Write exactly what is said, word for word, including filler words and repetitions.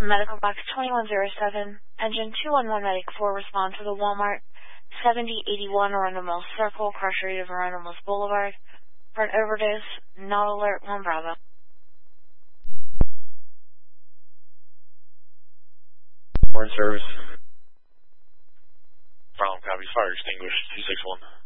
Medical box twenty-one oh seven, engine two one one Medic four, respond to the Walmart seventy eighty-one Arundel Mills Circle, car street of Arundel Mills Boulevard, for an overdose, not alert, one Bravo. We're in service. Problem copy, fire extinguished, two six one.